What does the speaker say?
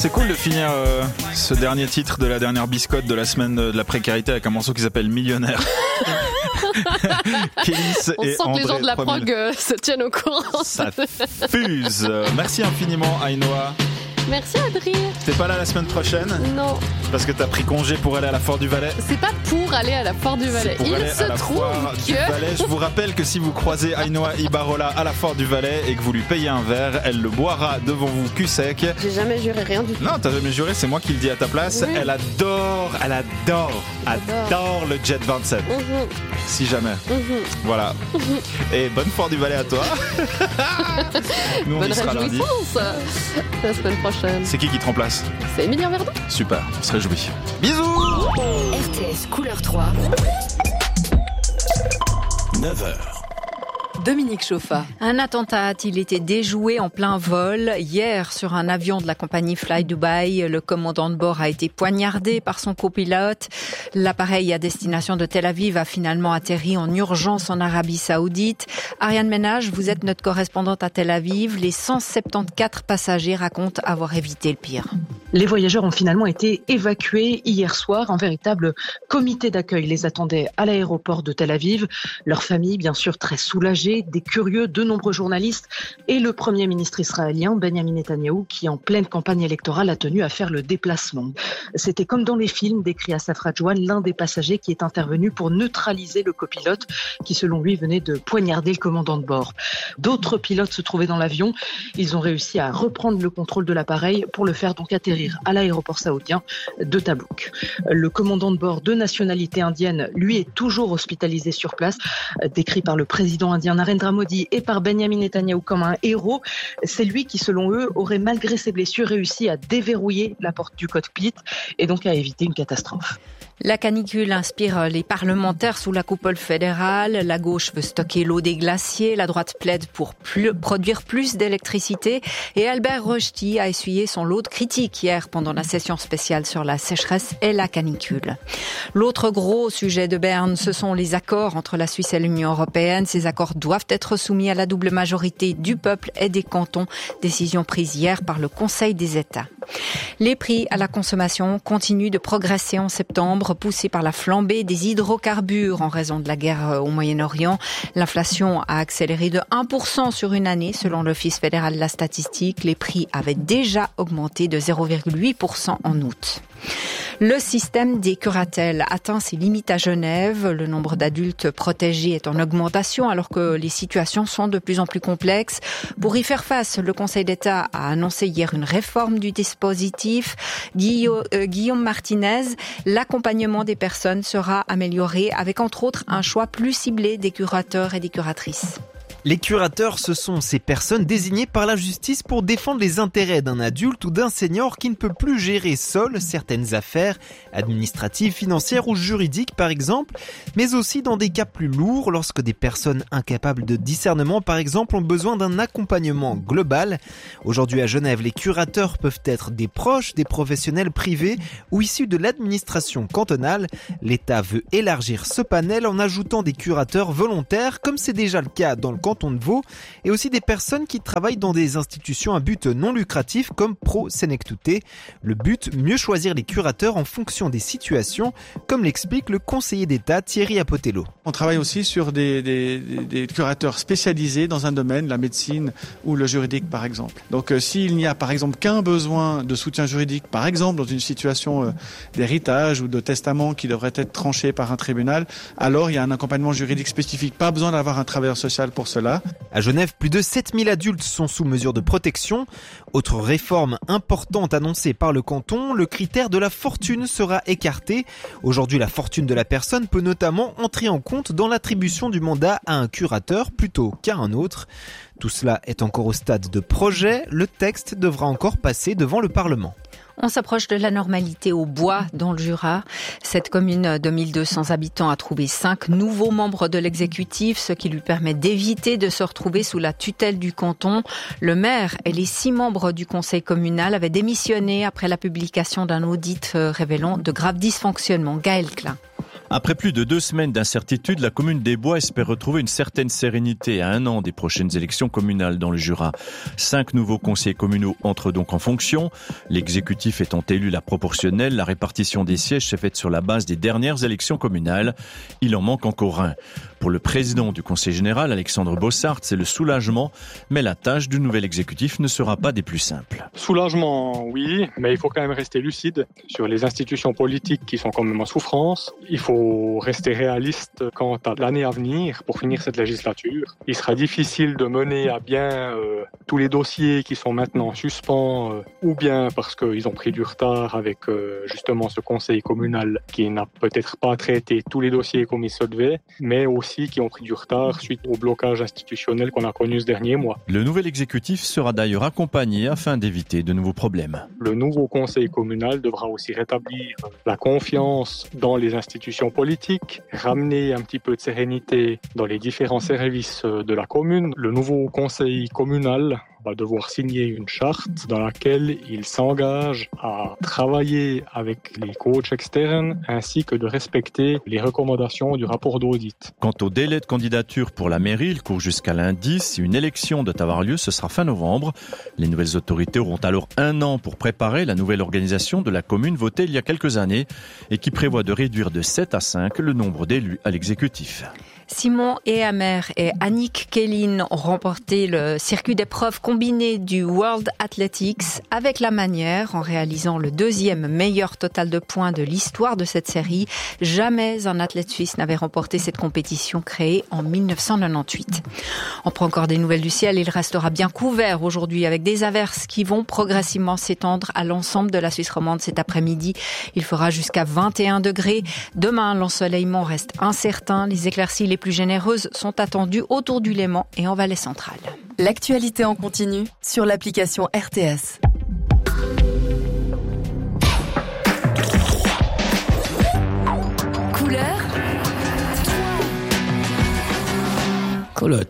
C'est cool de finir ce dernier titre de la dernière biscotte de la semaine de la précarité avec un morceau qui s'appelle Millionnaire. Kélis On et sent que André les gens de la 3000. prog se tiennent au courant. Ça fuse. Merci infiniment Ainoa. Merci Adrien. T'es pas là la semaine prochaine Non, parce que t'as pris congé pour aller à la Foire du Valais. c'est pas pour aller à la Foire du Valais. C'est pour Il aller se à la trouve Foire du que... Valais. Je vous rappelle que si vous croisez Ainoa Ibarola à la Foire du Valais et que vous lui payez un verre, elle le boira devant vous cul sec. J'ai jamais juré rien du tout. Non, t'as jamais juré, c'est moi qui le dis à ta place. Oui. Elle adore le Jet 27. Si jamais. Voilà. Et bonne Foire du Valais à toi. Nous, on Bonne y sera lundi. réjouissance la semaine prochaine. C'est qui te remplace? C'est Emilien Verdon. Super, on se réjouit. Bisous. RTS Couleur 3. 9h. Dominique Chauffa. Un attentat a-t-il été déjoué en plein vol? Hier, sur un avion de la compagnie Fly Dubai, le commandant de bord a été poignardé par son copilote. L'appareil à destination de Tel Aviv a finalement atterri en urgence en Arabie Saoudite. Ariane Ménage, vous êtes notre correspondante à Tel Aviv. Les 174 passagers racontent avoir évité le pire. Les voyageurs ont finalement été évacués hier soir. Un véritable comité d'accueil les attendait à l'aéroport de Tel Aviv. Leur famille, bien sûr, très soulagée, des curieux, de nombreux journalistes et le Premier ministre israélien, Benjamin Netanyahou, qui en pleine campagne électorale a tenu à faire le déplacement. C'était comme dans les films, décrit Assaf Radjouan, l'un des passagers qui est intervenu pour neutraliser le copilote qui, selon lui, venait de poignarder le commandant de bord. D'autres pilotes se trouvaient dans l'avion. Ils ont réussi à reprendre le contrôle de l'appareil pour le faire donc atterrir à l'aéroport saoudien de Tabouk. Le commandant de bord de nationalité indienne, lui, est toujours hospitalisé sur place, décrit par le président indien Narendra Modi et par Benjamin Netanyahou comme un héros. C'est lui qui, selon eux, aurait malgré ses blessures réussi à déverrouiller la porte du cockpit et donc à éviter une catastrophe. La canicule inspire les parlementaires sous la coupole fédérale. La gauche veut stocker l'eau des glaciers. La droite plaide pour produire plus d'électricité. Et Albert Rochety a essuyé son lot de critiques hier pendant la session spéciale sur la sécheresse et la canicule. L'autre gros sujet de Berne, ce sont les accords entre la Suisse et l'Union européenne. Ces accords doivent être soumis à la double majorité du peuple et des cantons. Décision prise hier par le Conseil des États. Les prix à la consommation continuent de progresser en septembre, poussés par la flambée des hydrocarbures en raison de la guerre au Moyen-Orient. L'inflation a accéléré de 1% sur une année, selon l'Office fédéral de la statistique. Les prix avaient déjà augmenté de 0,8% en août. Le système des curatelles atteint ses limites à Genève. Le nombre d'adultes protégés est en augmentation alors que les situations sont de plus en plus complexes. Pour y faire face, le Conseil d'État a annoncé hier une réforme du dispositif. Guillaume Martinez, l'accompagnement des personnes sera amélioré avec entre autres un choix plus ciblé des curateurs et des curatrices. Les curateurs, ce sont ces personnes désignées par la justice pour défendre les intérêts d'un adulte ou d'un senior qui ne peut plus gérer seul certaines affaires administratives, financières ou juridiques par exemple, mais aussi dans des cas plus lourds lorsque des personnes incapables de discernement par exemple ont besoin d'un accompagnement global. Aujourd'hui à Genève, les curateurs peuvent être des proches, des professionnels privés ou issus de l'administration cantonale. L'État veut élargir ce panel en ajoutant des curateurs volontaires comme c'est déjà le cas dans le canton de Vaud, et aussi des personnes qui travaillent dans des institutions à but non lucratif comme Pro Senectute. Le but, mieux choisir les curateurs en fonction des situations, comme l'explique le conseiller d'État Thierry Apotello. On travaille aussi sur des curateurs spécialisés dans un domaine, la médecine ou le juridique par exemple. Donc s'il n'y a par exemple qu'un besoin de soutien juridique, par exemple dans une situation d'héritage ou de testament qui devrait être tranché par un tribunal, alors il y a un accompagnement juridique spécifique. Pas besoin d'avoir un travailleur social pour cela. À Genève, plus de 7000 adultes sont sous mesure de protection. Autre réforme importante annoncée par le canton, le critère de la fortune sera écarté. Aujourd'hui, la fortune de la personne peut notamment entrer en compte dans l'attribution du mandat à un curateur plutôt qu'à un autre. Tout cela est encore au stade de projet. Le texte devra encore passer devant le Parlement. On s'approche de la normalité au Bois, dans le Jura. Cette commune de 1200 habitants a trouvé 5 nouveaux membres de l'exécutif, ce qui lui permet d'éviter de se retrouver sous la tutelle du canton. Le maire et les 6 membres du conseil communal avaient démissionné après la publication d'un audit révélant de graves dysfonctionnements. Gaël Klein. Après plus de 2 semaines d'incertitude, la commune des Bois espère retrouver une certaine sérénité à 1 an des prochaines élections communales dans le Jura. 5 nouveaux conseillers communaux entrent donc en fonction. L'exécutif étant élu la proportionnelle, la répartition des sièges s'est faite sur la base des dernières élections communales. Il en manque encore un. Pour le président du conseil général, Alexandre Bossart, c'est le soulagement, mais la tâche du nouvel exécutif ne sera pas des plus simples. Soulagement, oui, mais il faut quand même rester lucide sur les institutions politiques qui sont quand même en souffrance. Il faut rester réaliste quant à l'année à venir pour finir cette législature. Il sera difficile de mener à bien tous les dossiers qui sont maintenant en suspens, ou bien parce qu'ils ont pris du retard avec justement ce conseil communal qui n'a peut-être pas traité tous les dossiers comme il se devait, mais aussi qui ont pris du retard suite au blocage institutionnel qu'on a connu ce dernier mois. Le nouvel exécutif sera d'ailleurs accompagné afin d'éviter de nouveaux problèmes. Le nouveau conseil communal devra aussi rétablir la confiance dans les institutions politiques, ramener un petit peu de sérénité dans les différents services de la commune. Le nouveau conseil communal va devoir signer une charte dans laquelle il s'engage à travailler avec les coachs externes ainsi que de respecter les recommandations du rapport d'audit. Quant au délai de candidature pour la mairie, il court jusqu'à lundi. Si une élection doit avoir lieu, ce sera fin novembre. Les nouvelles autorités auront alors 1 an pour préparer la nouvelle organisation de la commune votée il y a quelques années et qui prévoit de réduire de 7 à 5 le nombre d'élus à l'exécutif. Simon Ehammer et Annick Kellin ont remporté le circuit d'épreuves combiné du World Athletics avec la manière en réalisant le 2e meilleur total de points de l'histoire de cette série. Jamais un athlète suisse n'avait remporté cette compétition créée en 1998. On prend encore des nouvelles du ciel. Il restera bien couvert aujourd'hui avec des averses qui vont progressivement s'étendre à l'ensemble de la Suisse romande cet après-midi. Il fera jusqu'à 21 degrés. Demain, l'ensoleillement reste incertain. Les éclaircies les plus généreuses sont attendues autour du Léman et en Valais centrale. L'actualité en continu sur l'application RTS. Couleur. Colotte.